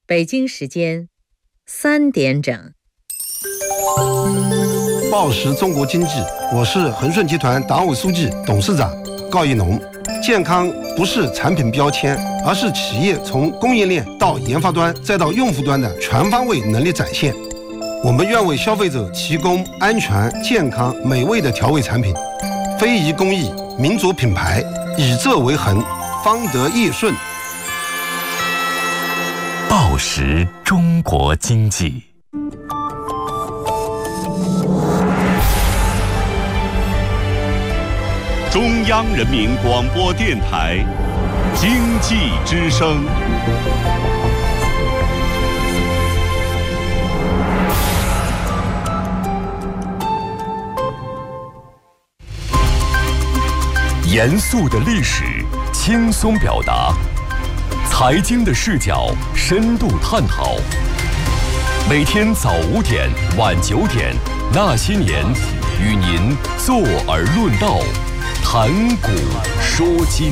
北京时间3点整。 报时中国经济，我是恒顺集团党委书记、董事长高一农。健康不是产品标签，而是企业从供应链到研发端再到用户端的全方位能力展现。我们愿为消费者提供安全、健康、美味的调味产品，非遗工艺、民族品牌，以这为衡，方得业顺。 报时中国经济。中央人民广播电台经济之声。严肃的历史，轻松表达；财经的视角，深度探讨。每天早5点、晚9点，那些年，与您坐而论道，谈古说今。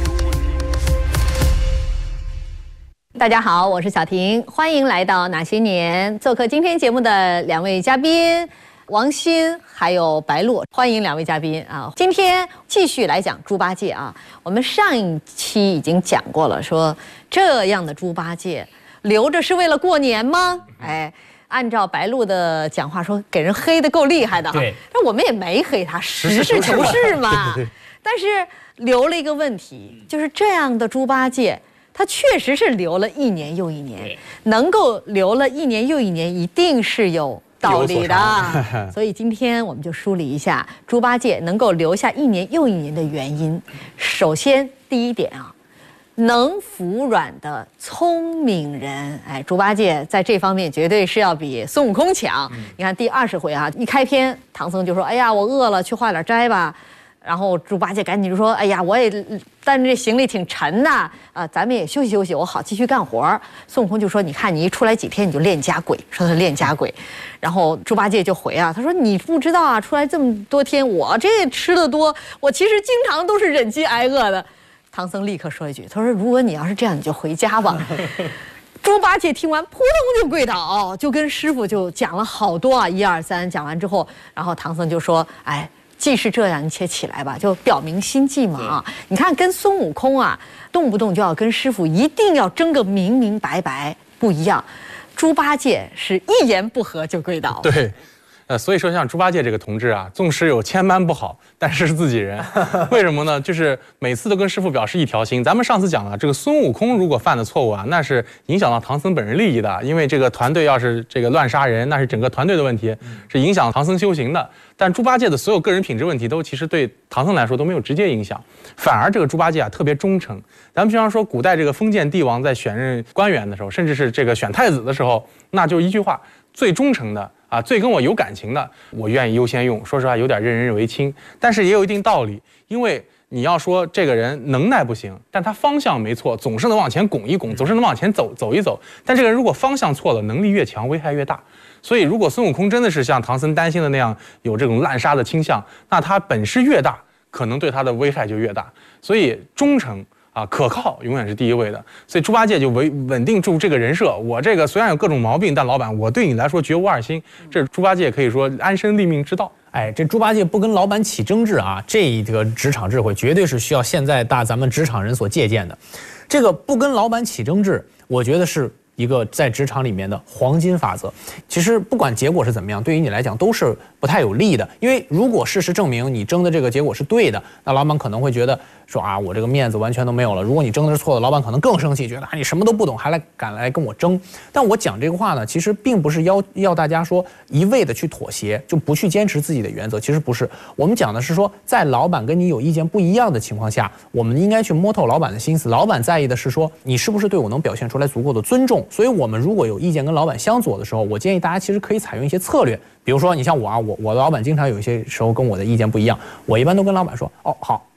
大家好，我是小婷，欢迎来到哪些年。做客今天节目的2位嘉宾王鑫还有白露，欢迎2位嘉宾啊！今天继续来讲猪八戒啊。我们上一期已经讲过了，说这样的猪八戒留着是为了过年吗？哎，按照白露的讲话说，给人黑的够厉害的哈。对，但我们也没黑他，实事求是嘛。但是留了一个问题，就是这样的猪八戒，他确实是留了1年又1年，能够留了1年又1年，一定是有道理的。所以今天我们就梳理一下猪八戒能够留下1年又1年的原因。首先第一点啊，能服软的聪明人，哎，猪八戒在这方面绝对是要比孙悟空强。你看第20回啊，一开篇唐僧就说：“哎呀，我饿了，去化点斋吧。”然后猪八戒赶紧就说：“哎呀，我也但是这行李挺沉呐，咱们也休息休息，我好继续干活。”孙悟空就说：“你看你一出来几天你就练家鬼，说他练家鬼。”然后猪八戒就回啊，他说：“你不知道啊，出来这么多天，我这吃的多，我其实经常都是忍饥挨饿的。”唐僧立刻说一句：“他说如果你要是这样，你就回家吧。”猪八戒听完扑通就跪倒，就跟师傅就讲了好多啊，1、2、3，讲完之后，然后唐僧就说：“哎。”既是这样，你且起来吧，就表明心迹嘛啊！你看，跟孙悟空啊，动不动就要跟师傅一定要争个明明白白，不一样。猪八戒是一言不合就跪倒。 对。所以说像猪八戒这个同志啊，纵使有千般不好，但是是自己人。为什么呢？就是每次都跟师傅表示一条心。咱们上次讲了，这个孙悟空如果犯的错误啊，那是影响到唐僧本人利益的，因为这个团队要是这个乱杀人，那是整个团队的问题，是影响唐僧修行的。但猪八戒的所有个人品质问题都其实对唐僧来说都没有直接影响，反而这个猪八戒啊特别忠诚。咱们平常说古代这个封建帝王在选任官员的时候，甚至是这个选太子的时候，那就一句话：最忠诚的啊，最跟我有感情的，我愿意优先用。说实话，有点任人唯亲，但是也有一定道理。因为你要说这个人能耐不行，但他方向没错，总是能往前拱一拱，总是能往前走一走。但这个人如果方向错了，能力越强，危害越大。所以，如果孙悟空真的是像唐僧担心的那样有这种滥杀的倾向，那他本事越大，可能对他的危害就越大。所以，忠诚啊，可靠永远是第一位的。所以猪八戒就稳定住这个人设。我这个虽然有各种毛病，但老板，我对你来说绝无二心。这猪八戒可以说安身立命之道。 哎，这猪八戒不跟老板起争执啊，这一个职场智慧绝对是需要现在咱们职场人所借鉴的。这个不跟老板起争执，我觉得是一个在职场里面的黄金法则。其实不管结果是怎么样，对于你来讲都是不太有利的。因为如果事实证明你争的这个结果是对的，那老板可能会觉得说啊，我这个面子完全都没有了。如果你争的是错的，老板可能更生气，觉得啊你什么都不懂，还敢来跟我争。但我讲这个话呢，其实并不是要大家说一味的去妥协，就不去坚持自己的原则。其实不是，我们讲的是说，在老板跟你有意见不一样的情况下，我们应该去摸透老板的心思。老板在意的是说，你是不是对我能表现出来足够的尊重。所以我们如果有意见跟老板相左的时候，我建议大家其实可以采用一些策略。比如说你像我啊，我的老板经常有一些时候跟我的意见不一样，我一般都跟老板说，哦好，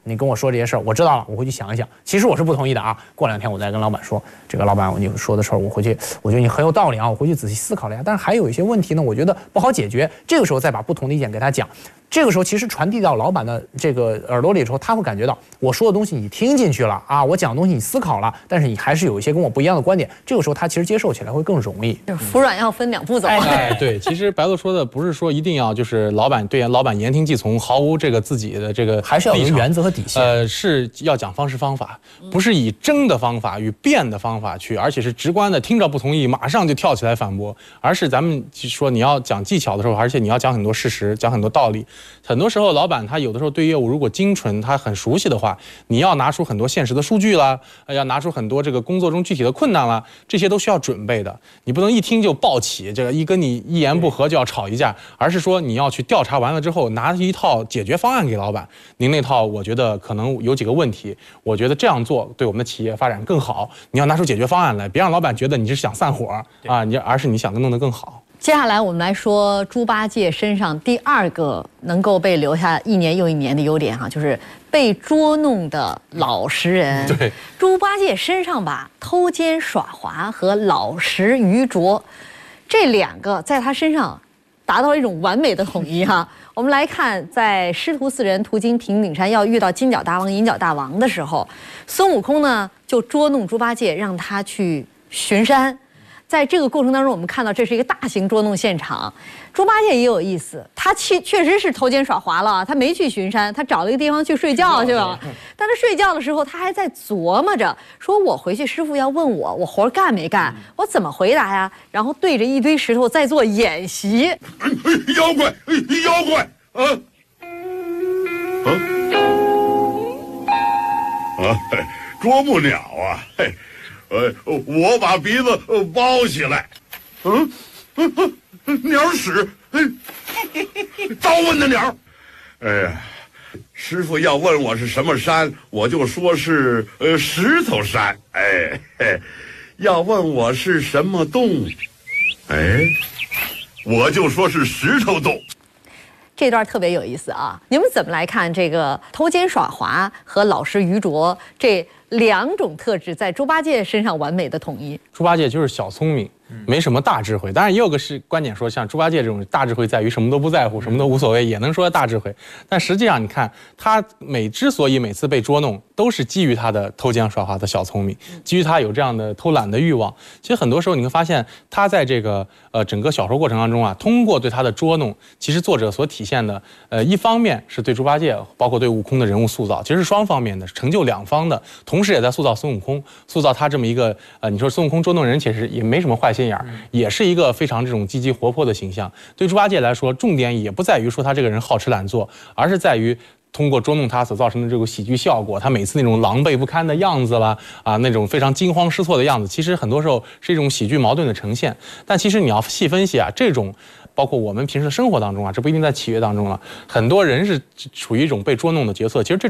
你跟我说这些事儿，我知道了，我回去想一想。其实我是不同意的啊。过2天我再跟老板说，这个老板你说的事儿，我回去我觉得你很有道理啊，我回去仔细思考了一下。但是还有一些问题呢，我觉得不好解决。这个时候再把不同的意见给他讲。这个时候其实传递到老板的这个耳朵里的时候，他会感觉到我说的东西你听进去了啊，我讲的东西你思考了，但是你还是有一些跟我不一样的观点。这个时候他其实接受起来会更容易。 就是服软要分2步走。 对，其实白鹿说的不是说一定要就是老板言听计从，毫无这个自己的这个还是要有原则和底线。 是要讲方式方法，不是以争的方法与辩的方法去，而且是直观的，听着不同意马上就跳起来反驳，而是咱们说你要讲技巧的时候，而且你要讲很多事实，讲很多道理。很多时候老板他有的时候对业务如果精纯，他很熟悉的话，你要拿出很多现实的数据啦，要拿出很多这个工作中具体的困难啦，这些都需要准备的。你不能一听就暴起，这个跟你一言不合就要吵一架，而是说你要去调查完了之后，拿一套解决方案给老板。您那套我觉得可能有几个问题，我觉得这样做对我们的企业发展更好。你要拿出解决方案来，别让老板觉得你是想散伙啊，而是你想弄得更好。 接下来我们来说猪八戒身上第2个能够被留下1年又1年的优点哈，就是被捉弄的老实人。 对， 猪八戒身上吧，偷奸耍滑和老实愚拙，这2个在他身上达到一种完美的统一哈。我们来看，在师徒4人途经平顶山要遇到金角大王、银角大王的时候，孙悟空呢就捉弄猪八戒，让他去巡山。在这个过程当中，我们看到这是一个大型捉弄现场。猪八戒也有意思，他确实是偷奸耍滑了，他没去巡山，他找了一个地方去睡觉去了。但他睡觉的时候，他还在琢磨着，说我回去师傅要问我活干没干，我怎么回答呀？然后对着一堆石头在做演习。 妖怪，妖怪，啄木鸟啊，嘿。我把鼻子包起来，鸟屎，招蚊的鸟。哎呀，师傅要问我是什么山，我就说是石头山。哎，要问我是什么洞，哎，我就说是石头洞。 这段特别有意思啊！你们怎么来看这个偷奸耍滑和老实愚拙这2种特质在猪八戒身上完美的统一？ 猪八戒就是小聪明，没什么大智慧。当然也有个观点说，像猪八戒这种大智慧在于什么都不在乎，什么都无所谓，也能说大智慧。但实际上你看他之所以每次被捉弄，都是基于他的偷奸耍滑的小聪明，基于他有这样的偷懒的欲望。其实很多时候你会发现，他在这个整个小说过程当中啊，通过对他的捉弄，其实作者所体现的一方面是对猪八戒，包括对悟空的人物塑造，其实是双方面的，成就2方的，同时也在塑造孙悟空，塑造他这么一个你说孙悟空捉弄人其实也没什么坏心眼儿，也是一个非常这种积极活泼的形象。对猪八戒来说，重点也不在于说他这个人好吃懒做，而是在于通过捉弄他所造成的这个喜剧效果，他每次那种狼狈不堪的样子啦，那种非常惊慌失措的样子，其实很多时候是一种喜剧矛盾的呈现。但其实你要细分析啊，这种包括我们平时的生活当中啊，这不一定在企业当中了，很多人是处于一种被捉弄的角色。其实这